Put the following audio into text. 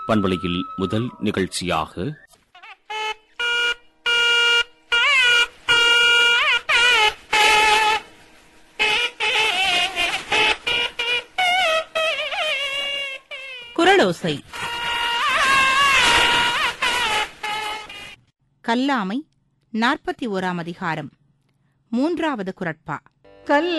பண்பலையில் முதல் நிகழ்ச்சியாக குறளோசை. கல்லாமை 41ஆம் அதிகாரம் 3வது குறட்பா.